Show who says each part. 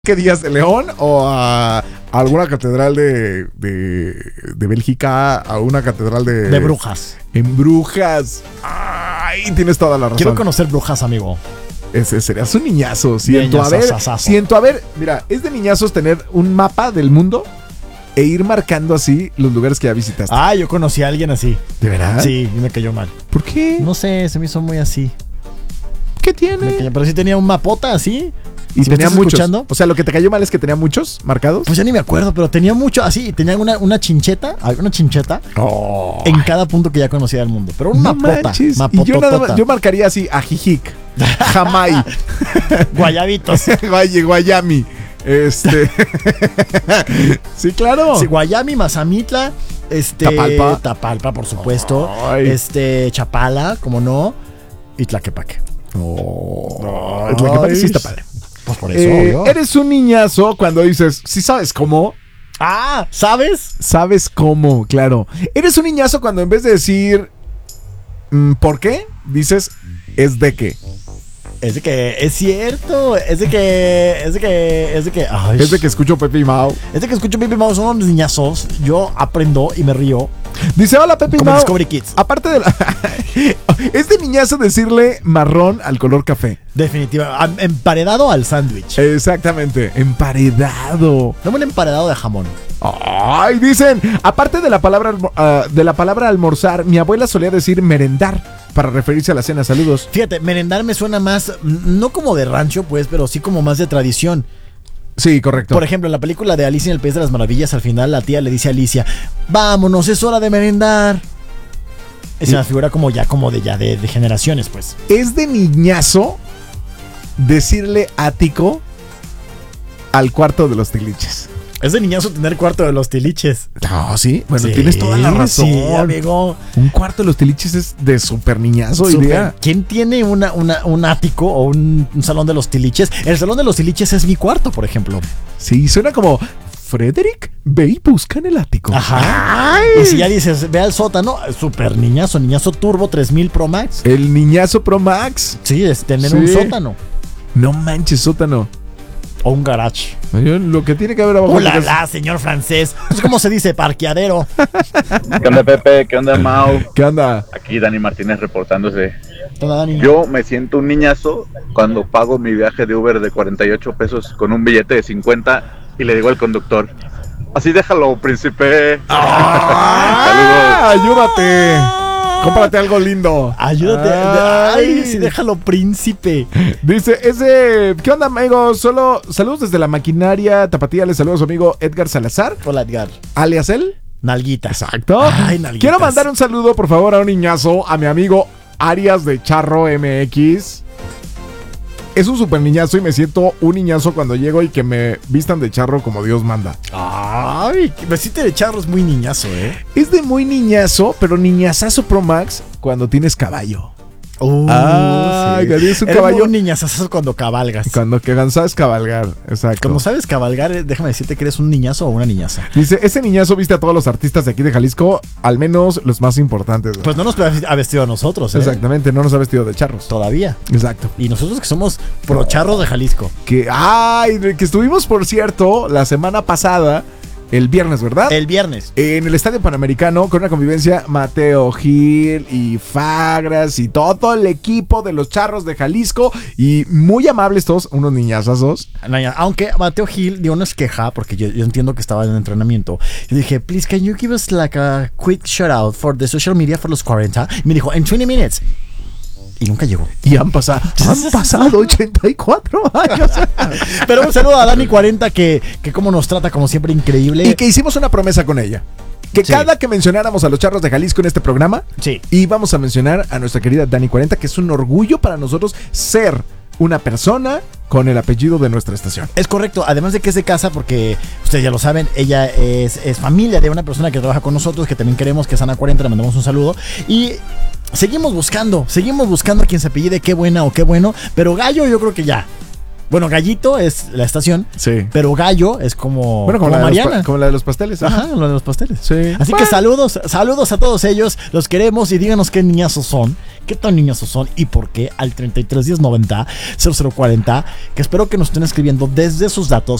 Speaker 1: ¿Qué Díaz de León o a alguna catedral de Bélgica, a una catedral de
Speaker 2: Brujas?
Speaker 1: En Brujas. Ay, tienes toda la razón.
Speaker 2: Quiero conocer Brujas, amigo.
Speaker 1: Ese serías un niñazo. Siento a ver, mira, es de niñazos tener un mapa del mundo e ir marcando así los lugares que ya visitaste.
Speaker 2: Ah, yo conocí a alguien así.
Speaker 1: ¿De verdad?
Speaker 2: Sí, y me cayó mal.
Speaker 1: ¿Por qué?
Speaker 2: No sé, se me hizo muy así.
Speaker 1: ¿Qué tiene?
Speaker 2: Pero sí tenía un mapota así.
Speaker 1: Y
Speaker 2: ¿Sí
Speaker 1: tenía muchos.
Speaker 2: Escuchando?
Speaker 1: O sea, lo que te cayó mal es que tenía muchos marcados.
Speaker 2: Pues ya ni me acuerdo, pero tenía mucho así. Tenía una chincheta en cada punto que ya conocía del mundo. Pero un mapota.
Speaker 1: Y yo marcaría así a Jijic, Jamay,
Speaker 2: Guayabitos,
Speaker 1: Guayami. Sí, claro.
Speaker 2: Sí, Guayami, Mazamitla, Tapalpa, por supuesto.
Speaker 1: Ay.
Speaker 2: Chapala, como no. Y Tlaquepaque.
Speaker 1: Tlaquepaque sí está padre.
Speaker 2: Pues por eso, obvio.
Speaker 1: Eres un niñazo cuando dices, ¿sí sabes cómo?
Speaker 2: Ah, ¿sabes?
Speaker 1: ¿Sabes cómo? Claro. Eres un niñazo cuando en vez de decir ¿por qué? Dices, ¿es de qué?
Speaker 2: Es de que es cierto. Es de que ay,
Speaker 1: es de que escucho Pepe y Mau.
Speaker 2: Es de que escucho Pepe y Mau. Son unos niñazos. Yo aprendo y me río.
Speaker 1: Dice, hola Pepe y Mau.
Speaker 2: Discovery Kids.
Speaker 1: Aparte de la... es de niñazo decirle marrón al color café.
Speaker 2: Definitivamente. Emparedado al sándwich.
Speaker 1: Exactamente. Emparedado.
Speaker 2: Dame un emparedado de jamón.
Speaker 1: Ay, dicen, aparte de la palabra almorzar, mi abuela solía decir merendar para referirse a la cena. Saludos.
Speaker 2: Fíjate, merendar me suena más, no como de rancho, pues, pero sí como más de tradición.
Speaker 1: Sí, correcto.
Speaker 2: Por ejemplo, en la película de Alicia en el País de las Maravillas, al final la tía le dice a Alicia, vámonos, es hora de merendar. Es una figura como de generaciones, pues.
Speaker 1: Es de niñazo decirle ático al cuarto de los tiliches.
Speaker 2: Es de niñazo tener cuarto de los tiliches.
Speaker 1: No, sí. Bueno,
Speaker 2: sí,
Speaker 1: tienes toda la razón.
Speaker 2: Sí, amigo.
Speaker 1: Un cuarto de los tiliches es de súper niñazo.
Speaker 2: ¿Quién tiene un ático o un salón de los tiliches? El salón de los tiliches es mi cuarto, por ejemplo.
Speaker 1: Sí, suena como... Frederick, ve y busca en el ático.
Speaker 2: Ajá. Ay. Y si ya dices, ve al sótano, super niñazo Turbo 3000 Pro Max.
Speaker 1: El niñazo Pro Max.
Speaker 2: Sí, es tener un sótano.
Speaker 1: No manches, sótano.
Speaker 2: O un garage.
Speaker 1: Lo que tiene que haber abajo.
Speaker 2: ¡Hola, señor francés! Es como se dice, parqueadero.
Speaker 3: ¿Qué onda, Pepe? ¿Qué onda, Mau?
Speaker 1: ¿Qué onda?
Speaker 3: Aquí Dani Martínez reportándose.
Speaker 2: Hola, Dani.
Speaker 3: Yo me siento un niñazo cuando pago mi viaje de Uber de 48 pesos con un billete de 50 y le digo al conductor, así déjalo, príncipe.
Speaker 1: ¡Saludos! ¡Ayúdate! Cómprate algo lindo.
Speaker 2: Ayúdate. Ay, sí, déjalo, príncipe.
Speaker 1: Dice, ¿qué onda, amigo? Saludos desde la maquinaria tapatía. Les saludo a su amigo Edgar Salazar.
Speaker 2: Hola, Edgar.
Speaker 1: Alias él.
Speaker 2: Nalguita.
Speaker 1: Exacto.
Speaker 2: Ay, nalguitas.
Speaker 1: Quiero mandar un saludo, por favor, a un niñazo, a mi amigo Arias de Charro MX. Es un super niñazo y me siento un niñazo cuando llego y que me vistan de charro como Dios manda.
Speaker 2: Ay, vestirte de charro es muy niñazo, ¿eh?
Speaker 1: Es de muy niñazo, pero niñazazo Pro Max cuando tienes caballo.
Speaker 2: Sí.
Speaker 1: Es un
Speaker 2: Eres
Speaker 1: caballo.
Speaker 2: un niñazazo cuando cabalgas.
Speaker 1: Cuando sabes cabalgar, exacto.
Speaker 2: Como sabes cabalgar, déjame decirte que eres un niñazo o una niñaza.
Speaker 1: Dice, ese niñazo viste a todos los artistas de aquí de Jalisco, al menos los más importantes.
Speaker 2: Pues no nos ha vestido a nosotros, ¿eh?
Speaker 1: Exactamente, no nos ha vestido de charros.
Speaker 2: Todavía.
Speaker 1: Exacto.
Speaker 2: Y nosotros que somos pro charros de Jalisco.
Speaker 1: Que estuvimos, por cierto, la semana pasada, el viernes, ¿verdad?
Speaker 2: El viernes.
Speaker 1: En el Estadio Panamericano, con una convivencia, Mateo Gil y Fagras y todo el equipo de los charros de Jalisco. Y muy amables todos, unos niñazazos.
Speaker 2: Aunque Mateo Gil dio una queja, porque yo entiendo que estaba en entrenamiento. Y dije, please, can you give us like a quick shout out for the social media for los 40? Y me dijo, in 20 minutes. Y nunca llegó. Y han pasado 84 años. Pero un saludo a Dani 40 que como nos trata como siempre increíble.
Speaker 1: Y que hicimos una promesa con ella. Que cada que mencionáramos a los charros de Jalisco en este programa, íbamos a mencionar a nuestra querida Dani 40, que es un orgullo para nosotros ser una persona con el apellido de nuestra estación.
Speaker 2: Es correcto, además de que es de casa, porque ustedes ya lo saben, ella es familia de una persona que trabaja con nosotros, que también queremos, que es Ana 40, le mandamos un saludo. Y seguimos buscando a quien se apellide qué buena o qué bueno, pero Gallo yo creo que ya. Bueno, Gallito es la estación,
Speaker 1: Sí.
Speaker 2: pero Gallo es como,
Speaker 1: Bueno, como Mariana. Como la de los pasteles.
Speaker 2: Ajá, lo de los pasteles.
Speaker 1: Sí.
Speaker 2: Así que saludos a todos ellos. Los queremos y díganos qué niñazos son, qué tan niñazos son y por qué al 33 10 90 0040, que espero que nos estén escribiendo desde sus datos